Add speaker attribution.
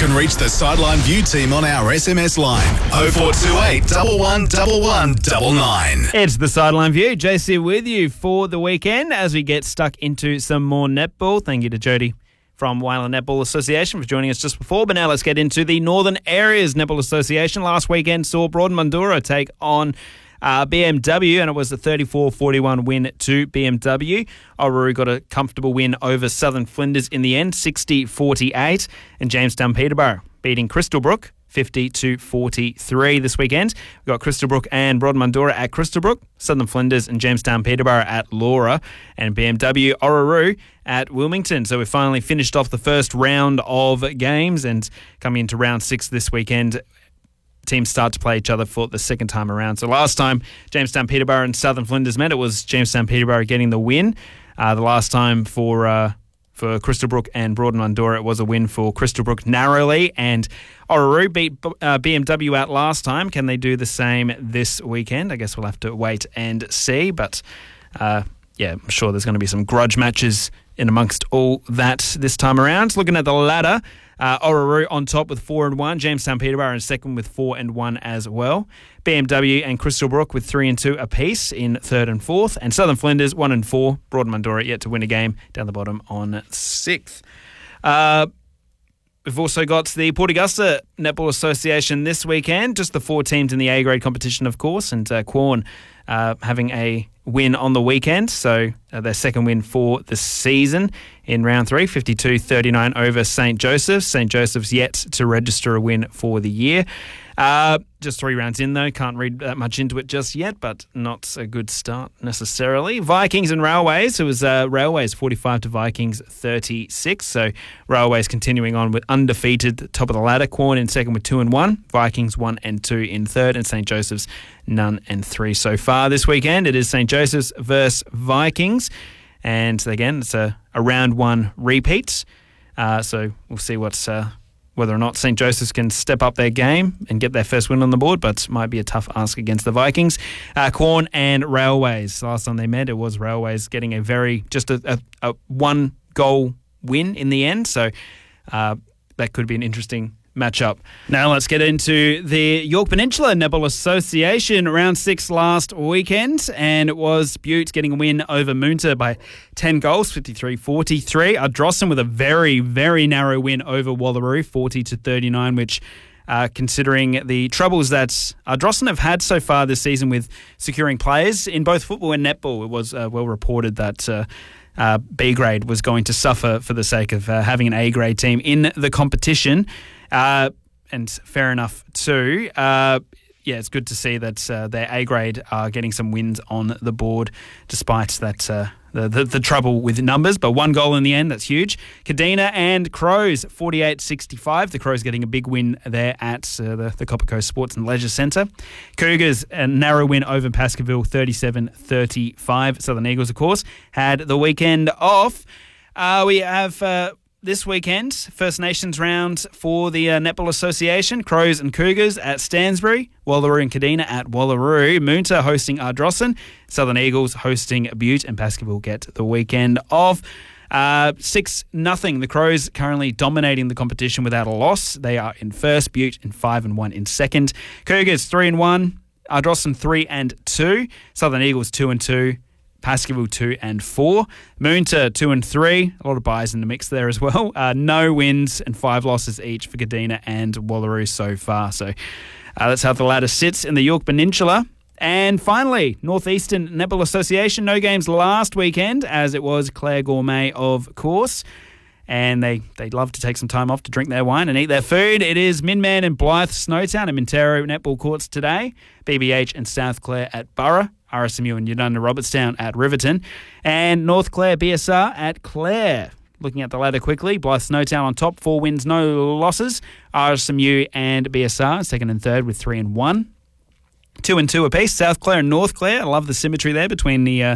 Speaker 1: can reach the Sideline View team on our SMS line 0428 111199.
Speaker 2: It's the Sideline View. JC with you for the weekend as we get stuck into some more netball. Thank you to Jody from Wayland Netball Association for joining us just before. But now let's get into the Northern Areas Netball Association. Last weekend saw Broadmundura take on BMW, and it was a 34-41 win to BMW. Orroroo got a comfortable win over Southern Flinders in the end, 60-48, and Jamestown Peterborough beating Crystalbrook 50-43 this weekend. We've got Crystalbrook and Broadmundura at Crystalbrook, Southern Flinders and Jamestown Peterborough at Laura, and BMW Orroroo at Wilmington. So we've finally finished off the first round of games, and coming into round 6 this weekend, teams start to play each other for the second time around. So last time Jamestown Peterborough and Southern Flinders met, it was Jamestown Peterborough getting the win. The last time for Crystalbrook and Broadmundura, it was a win for Crystalbrook narrowly, and Orroroo beat BMW out last time. Can they do the same this weekend? I guess we'll have to wait and see, but I'm sure there's going to be some grudge matches in amongst all that this time around. Looking at the ladder, Orroroo on top with 4-1, Jamestown Peterborough in second with 4-1 as well. BMW and Crystalbrook with 3-2 apiece in third and fourth, and Southern Flinders 1-4. Broadmundura yet to win a game down the bottom on sixth. We've also got the Port Augusta Netball Association this weekend, just the 4 teams in the A-grade competition, of course, and Quorn having a win on the weekend, so their second win for the season in round 3, 52-39 over St. Joseph's. St. Joseph's yet to register a win for the year. Just 3 rounds in, though. Can't read that much into it just yet, but not a good start necessarily. Vikings and Railways. It was Railways 45 to Vikings 36. So Railways continuing on with undefeated top of the ladder. Quorn in second with 2-1. Vikings 1-2 in third, and St. Joseph's none and 3 so far this weekend. It is St. Joseph's versus Vikings, and again it's a round 1 repeat. So we'll see whether or not St. Joseph's can step up their game and get their first win on the board, but might be a tough ask against the Vikings. Quorn and Railways. Last time they met, it was Railways getting a 1-goal win in the end, so that could be an interesting matchup. Now let's get into the Yorke Peninsula Netball Association. Round 6 last weekend, and it was Butte getting a win over Moonta by 10 goals, 53-43. Ardrossan with a very, very narrow win over Wallaroo, 40-39, which considering the troubles that Ardrossan have had so far this season with securing players in both football and netball, it was well reported that B grade was going to suffer for the sake of having an A grade team in the competition. And fair enough too. It's good to see that their A grade are getting some wins on the board despite that the trouble with numbers. But 1 goal in the end, that's huge. Kadina and Crows 48-65. The Crows getting a big win there at the Copper Coast Sports and Leisure Centre. Cougars a narrow win over Baskerville 37-35. Southern Eagles, of course, had the weekend off. We have this weekend, First Nations round for the Netball Association. Crows and Cougars at Stansbury. Wallaroo and Kadina at Wallaroo. Moonta hosting Ardrossan. Southern Eagles hosting Butte, and Baskerville get the weekend off. 6-0. The Crows currently dominating the competition without a loss. They are in first. Butte in 5-1 in second. Cougars 3-1. Ardrossan 3-2. Southern Eagles 2-2. Baskerville 2-4, Moonta 2-3. A lot of buys in the mix there as well. No wins and 5 losses each for Kadina and Wallaroo so far. So that's how the ladder sits in the Yorke Peninsula. And finally, Northeastern Netball Association. No games last weekend, as it was Clare Gourmet, of course. And they love to take some time off to drink their wine and eat their food. It is Minman and Blythe Snowtown and Mintero Netball Courts today. BBH and South Clare at Burra. RSMU and Udunda Robertstown at Riverton, and North Clare BSR at Clare. Looking at the ladder quickly, Blythe Snowtown on top, 4 wins, no losses. RSMU and BSR second and third with 3-1. 2-2 apiece. South Clare and North Clare. I love the symmetry there between the